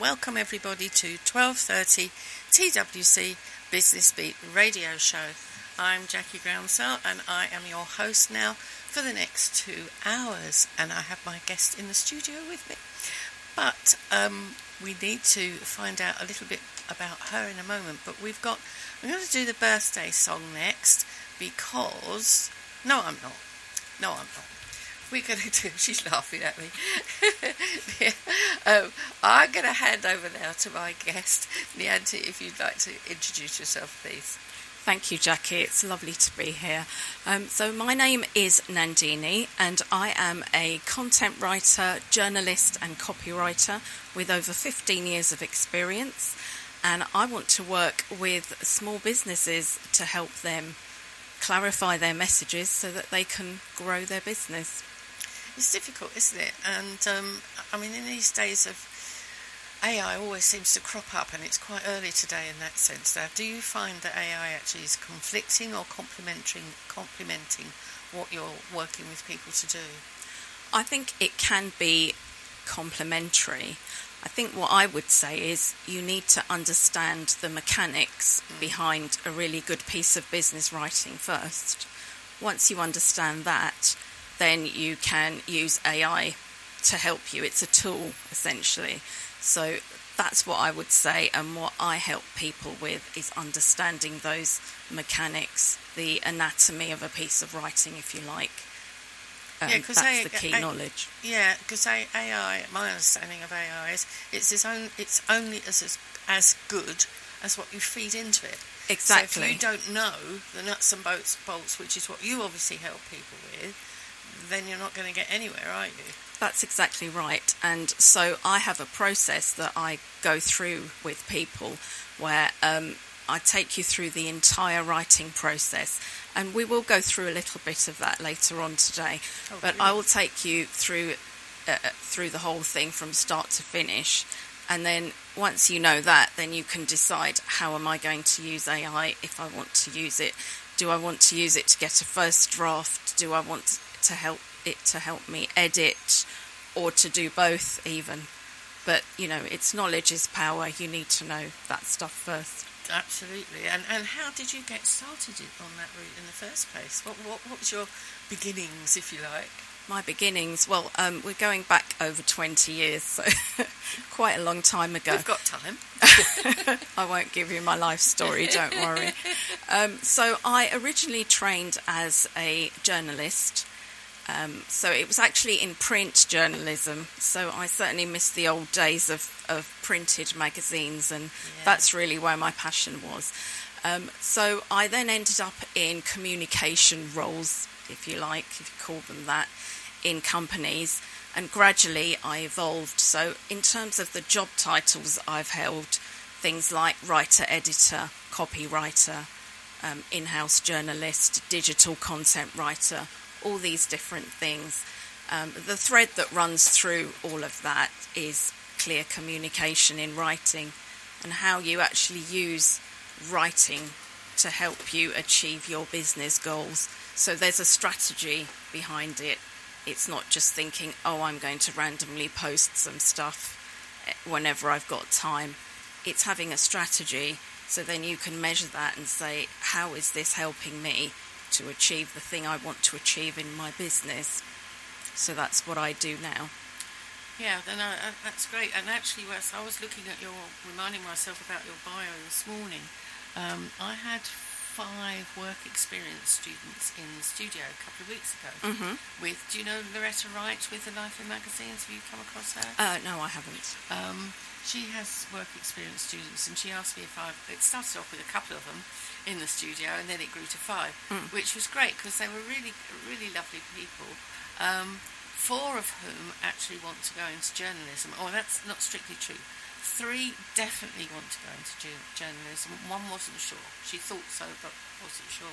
welcome everybody to 12:30 TWC Business Beat radio show. I'm Jackie Groundsell and I am your host now for the next 2 hours, and I have my guest in the studio with me. But we need to find out a little bit about her in a moment, but I'm going to do the birthday song next because... No, I'm not. We're going to do... She's laughing at me. I'm going to hand over now to my guest, Nianti, if you'd like to introduce yourself, please. Thank you, Jackie. It's lovely to be here. So my name is Nandini, and I am a content writer, journalist and copywriter with over 15 years of experience. And I want to work with small businesses to help them clarify their messages so that they can grow their business. It's difficult, isn't it? And in these days of AI always seems to crop up, and it's quite early today in that sense. Now, do you find that AI actually is conflicting or complementing what you're working with people to do? I think it can be complementary. I think what I would say is you need to understand the mechanics behind a really good piece of business writing first. Once you understand that, then you can use AI to help you. It's a tool, essentially. So that's what I would say, and what I help people with is understanding those mechanics, the anatomy of a piece of writing, if you like. That's the key knowledge. Yeah, because AI, my understanding of AI is it's only as good as what you feed into it. Exactly. So if you don't know the nuts and bolts, which is what you obviously help people with, then you're not going to get anywhere, are you? That's exactly right. And so I have a process that I go through with people where I take you through the entire writing process. And we will go through a little bit of that later on today. Oh, but I will take you through the whole thing from start to finish. And then once you know that, then you can decide, how am I going to use AI if I want to use it? Do I want to use it to get a first draft? Do I want to help me edit, or to do both even? But, it's knowledge is power. You need to know that stuff first. Absolutely. And how did you get started on that route in the first place? What was your beginnings, if you like? My beginnings? Well, we're going back over 20 years, so quite a long time ago. We've got time. I won't give you my life story, don't worry. So I originally trained as a journalist. So it was actually in print journalism, so I certainly miss the old days of printed magazines, and that's really where my passion was. So I then ended up in communication roles, if you like, if you call them that, in companies, and gradually I evolved. So in terms of the job titles I've held, things like writer, editor, copywriter, in-house journalist, digital content writer, all these different things. The thread that runs through all of that is clear communication in writing, and how you actually use writing to help you achieve your business goals. So there's a strategy behind it. It's not just thinking, I'm going to randomly post some stuff whenever I've got time. It's having a strategy, so then you can measure that and say, how is this helping me to achieve the thing I want to achieve in my business? So that's what I do now. Yeah, that's great. And actually, Wes, I was reminding myself about your bio this morning. I had 5 work experience students in the studio a couple of weeks ago. Mm-hmm. Do you know Loretta Wright with the Life in Magazines? Have you come across her? No, I haven't. She has work experience students, and she asked me it started off with a couple of them in the studio, and then it grew to 5, which was great because they were really, really lovely people. 4 of whom actually want to go into journalism. That's not strictly true. 3 definitely want to go into journalism. 1 wasn't sure. She thought so, but wasn't sure.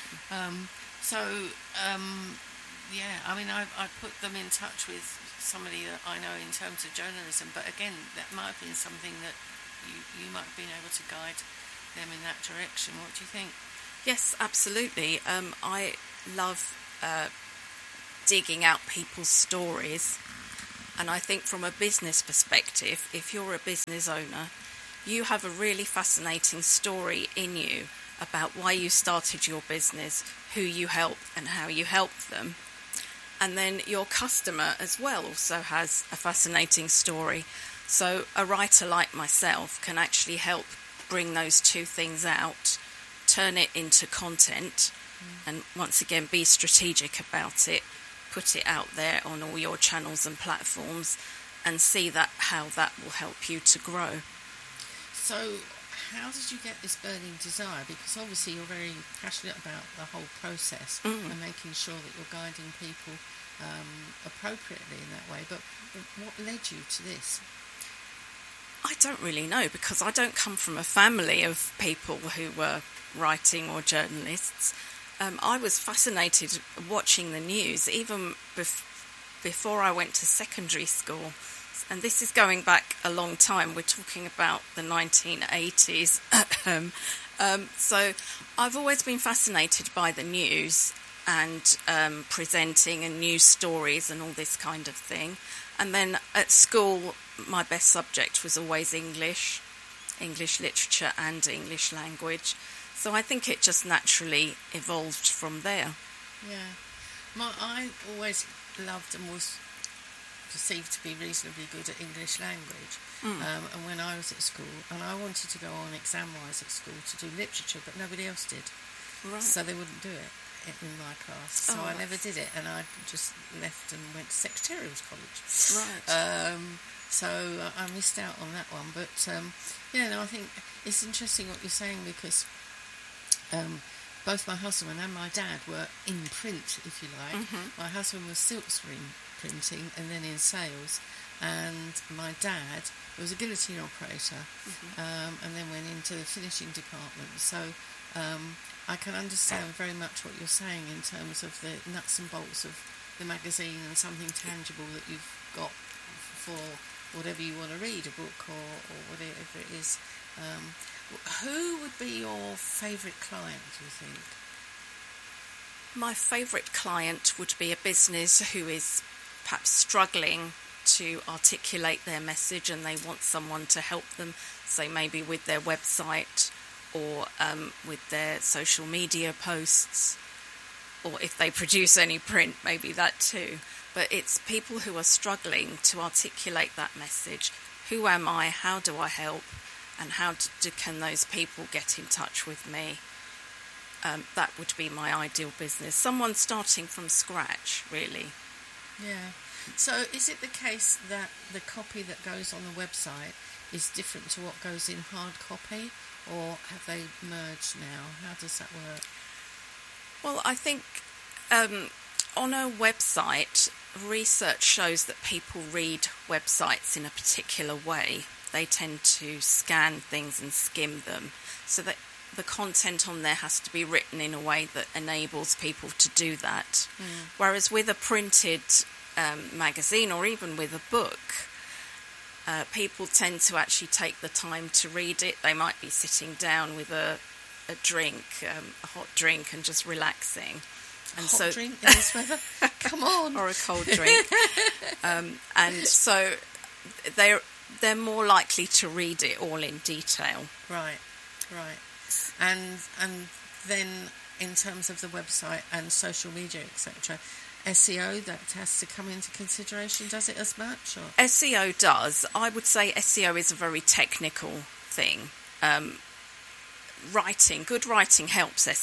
I put them in touch with somebody that I know in terms of journalism, but again, that might have been something that you might have been able to guide them in that direction. What do you think? Yes, absolutely. I love digging out people's stories And I think from a business perspective, if you're a business owner, you have a really fascinating story in you about why you started your business, who you help and how you help them. And then your customer as well also has a fascinating story. So a writer like myself can actually help bring those two things out, turn it into content, and once again be strategic about it, put it out there on all your channels and platforms, and see that how that will help you to grow. So how did you get this burning desire? Because obviously you're very passionate about the whole process and making sure that you're guiding people appropriately in that way. But what led you to this? I don't really know, because I don't come from a family of people who were writing or journalists. I was fascinated watching the news even before I went to secondary school. And this is going back a long time. We're talking about the 1980s. So I've always been fascinated by the news and presenting and news stories and all this kind of thing. And then at school, my best subject was always English literature and English language. So I think it just naturally evolved from there. Yeah. I always loved and was perceived to be reasonably good at English language. And when I was at school, and I wanted to go on exam-wise at school to do literature, but nobody else did. Right. So they wouldn't do it in my class. So I never did it, and I just left and went to Secretarials College. Right. So I missed out on that one. But, I think it's interesting what you're saying, because both my husband and my dad were in print, if you like. My husband was silkscreen printing and then in sales, and my dad was a guillotine operator and then went into the finishing department. So I can understand very much what you're saying in terms of the nuts and bolts of the magazine and something tangible that you've got for whatever you want to read, a book or whatever it is. Who would be your favourite client, do you think? My favourite client would be a business who is perhaps struggling to articulate their message and they want someone to help them, say maybe with their website or with their social media posts, or if they produce any print, maybe that too. But it's people who are struggling to articulate that message. Who am I? How do I help? And how can those people get in touch with me? That would be my ideal business. Someone starting from scratch, really. Yeah. So is it the case that the copy that goes on the website is different to what goes in hard copy, or have they merged now? How does that work? Well, I think on a website, research shows that people read websites in a particular way. They tend to scan things and skim them, so that the content on there has to be written in a way that enables people to do that. Whereas with a printed magazine or even with a book, people tend to actually take the time to read it. They might be sitting down with a drink, a hot drink, and just relaxing. And hot drink in this weather? Come on. Or a cold drink. And so they're more likely to read it all in detail. Right. And then in terms of the website and social media, etc., SEO, that has to come into consideration, does it as much? Or? SEO does. I would say SEO is a very technical thing. Good writing helps